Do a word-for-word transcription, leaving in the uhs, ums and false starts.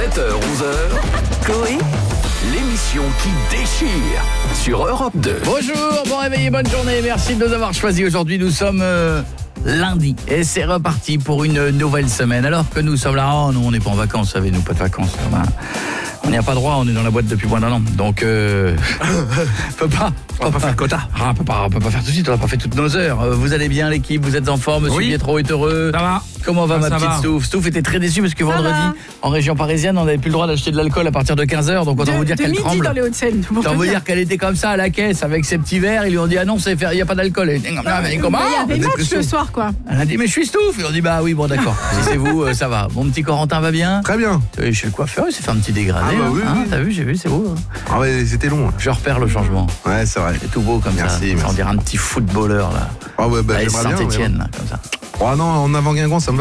sept heures onze heures, Coé, l'émission qui déchire sur Europe deux. Bonjour, bon réveil, bonne journée, merci de nous avoir choisis. Aujourd'hui nous sommes euh, lundi et c'est reparti pour une nouvelle semaine. Alors que nous sommes là, oh non, on n'est pas en vacances, savez-nous, pas de vacances. Ben, on n'y a pas droit, on est dans la boîte depuis moins d'un an. Donc, euh, peut pas. On va pas faire le quota. Ah, on peut pas, on peut pas faire tout de suite, on n'a pas fait toutes nos heures. Euh, Vous allez bien l'équipe, vous êtes en forme, monsieur Oui. Pietro est heureux. Ça va. Comment va Ah, ma ça petite va. Stouff? Stouff était très déçu parce que Ça vendredi, va. en région parisienne, on n'avait plus le droit d'acheter de l'alcool à partir de quinze heures. Donc autant de, vous dire de qu'elle midi tremble. dans les Hauts-de-Seine. pour Autant te vous dire. dire qu'elle était comme ça à la caisse avec ses petits verres. Ils lui ont dit ah non, c'est faire, il n'y a pas d'alcool. Elle dit, non, mais comment? Il y avait match le soir, quoi. Elle a dit mais je suis Stouff. Ils ont dit bah oui bon d'accord. Si c'est vous, euh, ça va. Mon petit Corentin va bien. Très bien. Euh, Chez le coiffeur, il s'est fait un petit dégradé. Ah bah hein, oui, hein, oui. T'as vu, j'ai vu, c'est beau. Hein. Ah ouais, c'était long. Je repère le changement. Ouais, c'est vrai. C'est tout beau comme Merci, ça. merci. On dirait un petit footballeur là. Ah ouais, bah Allez, j'aimerais bien. mais Saint-Étienne bon. là, comme ça. Oh non, en avant Guingamp, ça me va.